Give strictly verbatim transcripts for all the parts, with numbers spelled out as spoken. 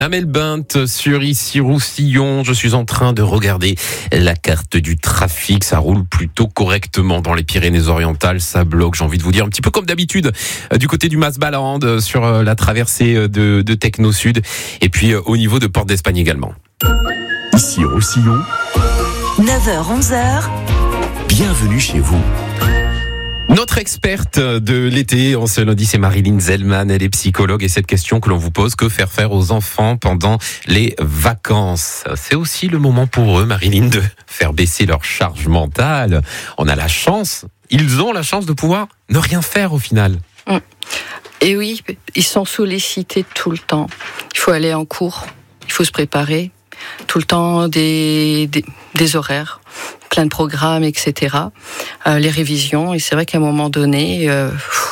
Amel Bent sur Issy-Roussillon. Je suis en train de regarder la carte du trafic. Ça roule plutôt correctement dans les Pyrénées-Orientales. Ça bloque, j'ai envie de vous dire, un petit peu comme d'habitude du côté du Mas-Balande, sur la traversée de, de Techno Sud. Et puis au niveau de Porte d'Espagne également. Issy-Roussillon. neuf heures onze heures. Bienvenue chez vous. Notre experte de l'été, en ce lundi, c'est Marilyn Zellman. Elle est psychologue et cette question que l'on vous pose, que faire faire aux enfants pendant les vacances? C'est aussi le moment pour eux, Marilyn, de faire baisser leur charge mentale. On a la chance, ils ont la chance de pouvoir ne rien faire au final. Mmh. Et oui, ils sont sollicités tout le temps. Il faut aller en cours, il faut se préparer. Tout le temps des, des, des horaires, plein de programmes, et cetera. Euh, les révisions, et c'est vrai qu'à un moment donné, euh,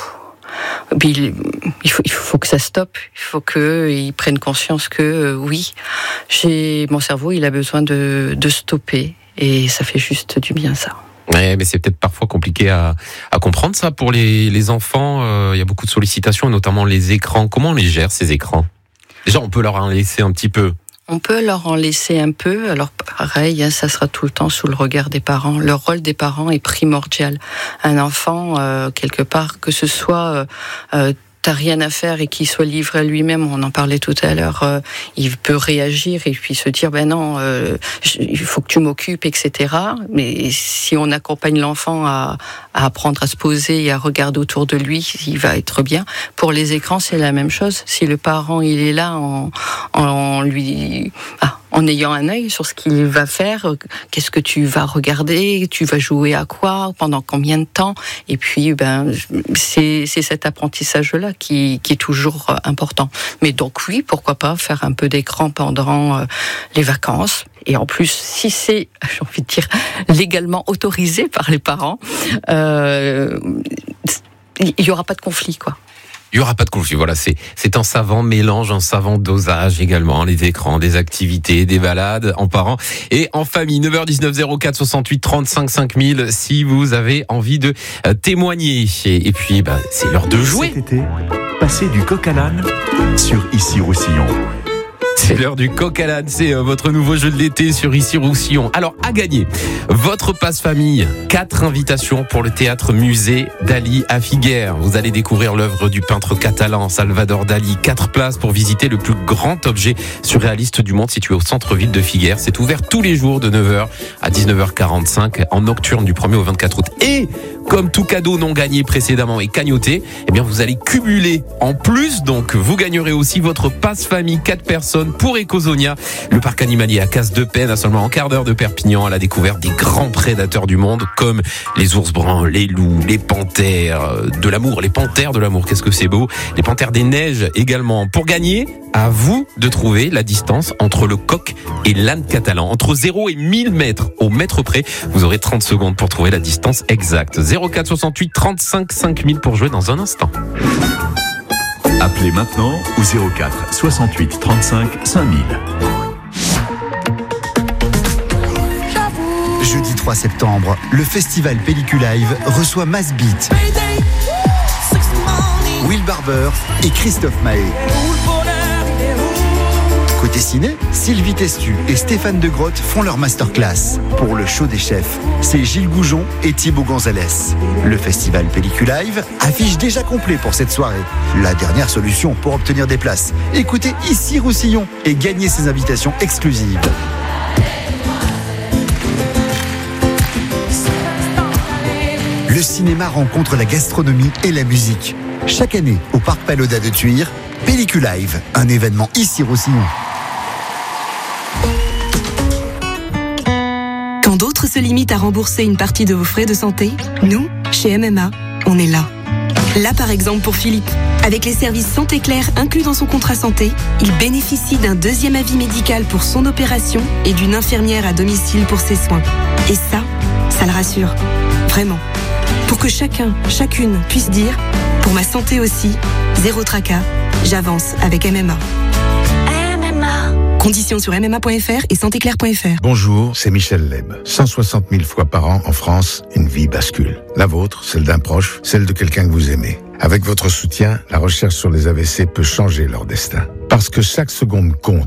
il, il, faut, il faut que ça stoppe. Il faut qu'ils prennent conscience que euh, oui, j'ai, mon cerveau, il a besoin de, de stopper, et ça fait juste du bien, ça. Ouais, mais c'est peut-être parfois compliqué à, à comprendre ça pour les, les enfants. Euh, il y a beaucoup de sollicitations, notamment les écrans. Comment on les gère, ces écrans? Déjà, on peut leur en laisser un petit peu. On peut leur en laisser un peu, alors pareil, hein, ça sera tout le temps sous le regard des parents. Le rôle des parents est primordial. Un enfant, euh, quelque part, que ce soit... Euh, euh, t'as rien à faire et qu'il soit livré à lui-même, on en parlait tout à l'heure, euh, il peut réagir et puis se dire ben non, euh, il faut que tu m'occupes, et cetera. Mais si on accompagne l'enfant à, à apprendre à se poser et à regarder autour de lui, il va être bien. Pour les écrans, c'est la même chose. Si le parent il est là en, en lui ah, en ayant un œil sur ce qu'il va faire, qu'est-ce que tu vas regarder, tu vas jouer à quoi, pendant combien de temps, et puis ben c'est c'est cet apprentissage-là qui qui est toujours important. Mais donc oui, pourquoi pas faire un peu d'écran pendant euh, les vacances. Et en plus, si c'est, j'ai envie de dire, légalement autorisé par les parents, euh, il y aura pas de conflit, quoi. Il n'y aura pas de conflit, voilà, c'est, c'est un savant mélange, un savant dosage également, les écrans, des activités, des balades en parents et en famille. neuf heures dix-neuf, zéro quatre soixante-huit trente-cinq cinq mille si vous avez envie de témoigner. Et, et puis, bah, c'est l'heure de jouer. Cet été, passez du coq à l'âne sur Issy-Roussillon. C'est l'heure du coq à l'âne, c'est votre nouveau jeu de l'été sur Issy-Roussillon. Alors, à gagner, votre passe-famille, quatre invitations pour le théâtre musée Dali à Figueres. Vous allez découvrir l'œuvre du peintre catalan Salvador Dali. Quatre places pour visiter le plus grand objet surréaliste du monde situé au centre-ville de Figueres. C'est ouvert tous les jours de neuf heures à dix-neuf heures quarante-cinq en nocturne du premier au vingt-quatre août. Et comme tout cadeau non gagné précédemment et cagnoté, eh bien vous allez cumuler en plus. Donc vous gagnerez aussi votre passe-famille quatre personnes pour Ecosonia, le parc animalier à Casse-de-Pène, à seulement un quart d'heure de Perpignan, à la découverte des grands prédateurs du monde comme les ours bruns, les loups, les panthères de l'amour, les panthères de l'amour, qu'est-ce que c'est beau, les panthères des neiges également. Pour gagner, à vous de trouver la distance entre le coq et l'âne catalan, entre zéro et mille mètres au mètre près. Vous aurez trente secondes pour trouver la distance exacte. zéro quatre soixante-huit trente-cinq cinq mille pour jouer dans un instant. Appelez maintenant au zéro quatre soixante-huit trente-cinq cinq mille. Jeudi trois septembre, le festival Pellicule Live reçoit Mass Beat, Will Barber et Christophe Maé. Côté ciné, Sylvie Testu et Stéphane de Grotte font leur masterclass. Pour le show des chefs, c'est Gilles Goujon et Thibaut Gonzalez. Le festival Pellicule Live affiche déjà complet pour cette soirée. La dernière solution pour obtenir des places, écoutez Issy-Roussillon et gagnez ces invitations exclusives. Le cinéma rencontre la gastronomie et la musique. Chaque année, au Parc Pagoda de Tuire, Pellicule Live, un événement Issy-Roussillon. Quand d'autres se limitent à rembourser une partie de vos frais de santé, nous, chez M M A, on est là. Là, par exemple, pour Philippe. Avec les services Santé Claire inclus dans son contrat santé, il bénéficie d'un deuxième avis médical pour son opération et d'une infirmière à domicile pour ses soins. Et ça, ça le rassure. Vraiment. Pour que chacun, chacune puisse dire, pour ma santé aussi, zéro tracas, j'avance avec M M A. M M A. Conditions sur m m a point f r et santé claire point f r. Bonjour, c'est Michel Leb. cent soixante mille fois par an en France, une vie bascule. La vôtre, celle d'un proche, celle de quelqu'un que vous aimez. Avec votre soutien, la recherche sur les A V C peut changer leur destin. Parce que chaque seconde compte.